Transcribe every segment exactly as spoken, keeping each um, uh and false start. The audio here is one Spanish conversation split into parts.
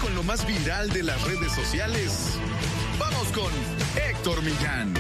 con lo más viral de las redes sociales. Vamos con Héctor Millán.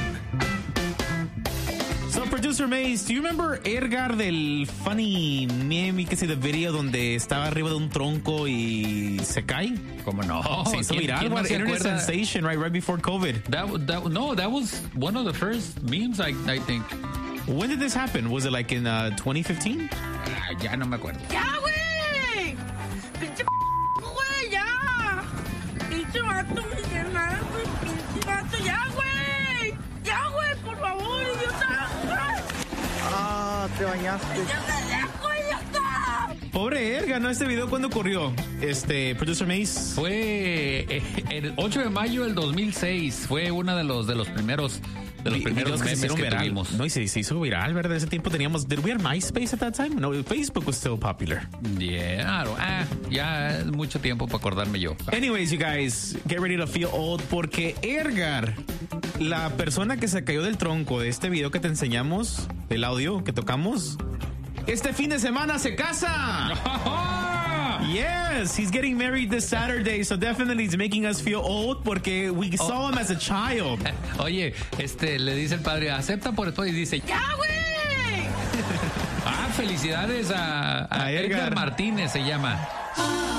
So, Producer Maze, do you remember Edgar del funny meme, que sí, the video donde estaba arriba de un tronco y se cae? ¿Cómo no? Se hizo viral, no what, se internet acuerda? sensation, right, right before COVID. That, that, no, that was one of the first memes, I, I think. When did this happen? Was it like in uh, twenty fifteen? Ah, ya no me acuerdo. ¡Ya, güey! ¡Pinche güey, ya! ¡Pinche vato, Miguel Ángel! ¡Pinche vato, ya, güey! ¡Ya, güey, por favor, idiota! Ah, te bañaste. ¡Ya, ya, güey, ya está! Pobre Edgar, ¿no? Este video, ¿cuándo ocurrió? Este, Producer Maze. Fue eh, el ocho de mayo del dos mil seis. Fue uno de los, de los primeros... De los Vi- primeros videos que se memes hicieron que viral. tuvimos. No, y se, se hizo viral, ¿verdad? Ese tiempo teníamos... Did we have MySpace at that time? No, Facebook was still popular. Yeah, claro. Ah, ya es mucho tiempo para acordarme yo. Anyways, you guys, get ready to feel old, porque Edgar, la persona que se cayó del tronco de este video que te enseñamos, del audio que tocamos, este fin de semana se casa. Yes, he's getting married this Saturday, so definitely it's making us feel old porque we saw him as a child. Oye, este, le dice el padre, acepta por esto y dice, ¡Ya, güey! ah, felicidades a, a A Edgar. Edgar. Martínez se llama.